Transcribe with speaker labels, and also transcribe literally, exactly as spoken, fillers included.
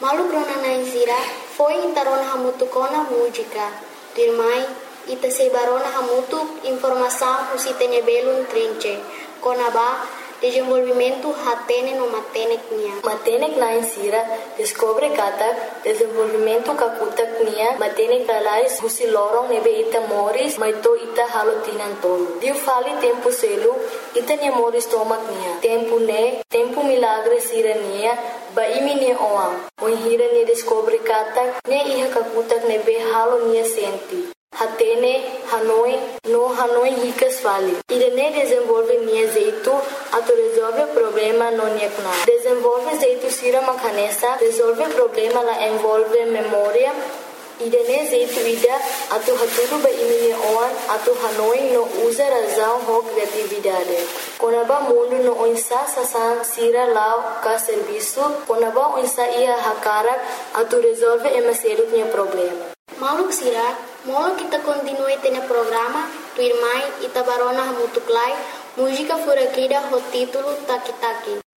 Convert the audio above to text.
Speaker 1: Malu grona na Isira foi intarona hamutu kona música. Dirmai ita sebarona hamutu informação usitenya belun trinche. Konaba desenvolvimento hatene no matenek nia.
Speaker 2: Matenek na Isira descobre kata desenvolvimento kakutak nia matenek lalais husi lorong nebe ita moris maito ita halotinan tolo. Diu fali tempo selu ita nia moris tomak nia. Tempo ne tempo milagre sira nia ba imi nia oang. Oi hira nia descobre kata ne iha kakutak nebe halo nia senti. Hatene, Hanoi, no Hanoi ricas fali. Irene desenvolve nia zeito, ato resolve problema no niekna. Desenvolve zeito sira makanesa, resolve problema la envolve memória. Irene zeito ida, ato haturu ba imine oan, ato Hanoi no usa razão ho criatividade. Konaba mundo no onsa sasan sira lao ka serviço, konaba onsa ia hakarak, ato resolve emaseru nia problema.
Speaker 1: Mauluk sira, molo kita continue tene programa, tu irmai ita barona hamutuklai, música furakida ho título Taki Taki.